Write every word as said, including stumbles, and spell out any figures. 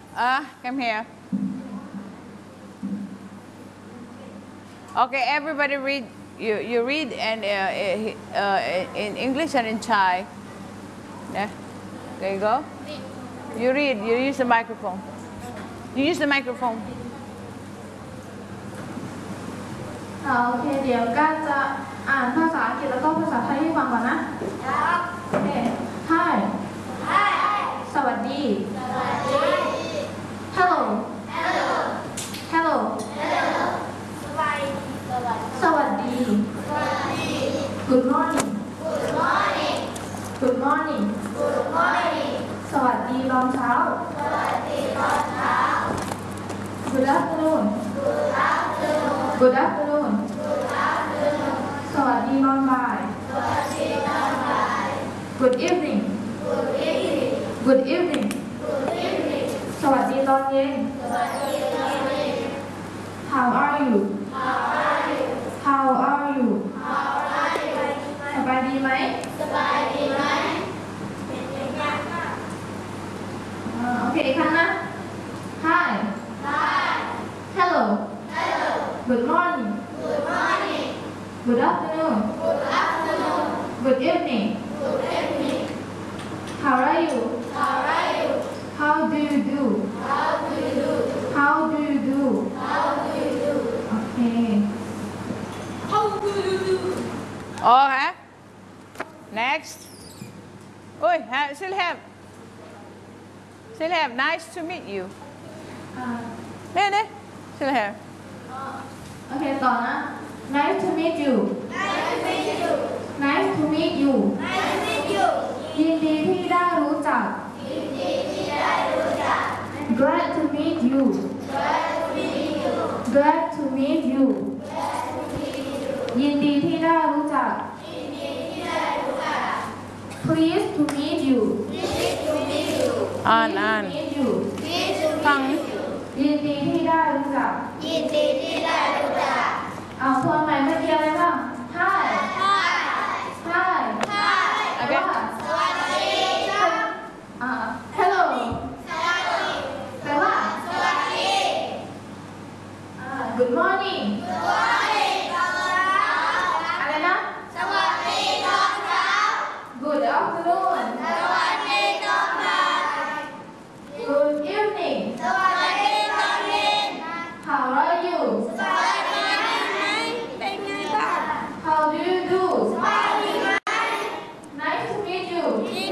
Uh, come here. Okay, everybody read. You, you read and uh, uh, in English and in Thai. Yeah. There you go. You read. You use the microphone. You use the microphone. โอเคเดี๋ยวก้าจะอ่านภาษาอังกฤษแล้วก็ภาษาไทยให้ฟังก่อนนะโอเค Hi สวัสดี Hello Hello สวัสดี Good morning Good morning สวัสดีตอนเช้า Good afternoon Good afternoon สวัสดีตอนบ่าย Good evening Good evening สวัสดีตอนเย็น How are you How are you สบายดีไหมโอเคอีกครั้งนะ Hi Hello Good morning Good afternoon Good evening How are you How do you do How do you do Okay Okay. Next. Oi, ha- still have. Still have. Nice to meet you. อ่า There, there. Still have. โอเคต่อนะ Nice to meet you Nice to meet you ยินดีที่ได้รู้จัก Glad to meet you Glad to meet you ยินดีที่ได้รู้จัก Pleased to meet you อ่านอ่าน Meet you ฟังยินดีที่ได้รู้จักเอาทวนใหม่เมื่อกี้อะไรบ้าง Hi Hi โอเคอ่า Hello แปลว่าอ่า Good morning อะไรนะ Good afternoon Good evening How are you How do you do Nice to meet you